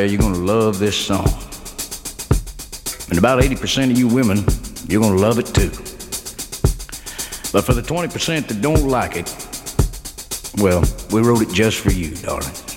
You're gonna love this song. And about 80% of you women, you're gonna love it too. But for the 20% that don't like it, well, we wrote it just for you, darling.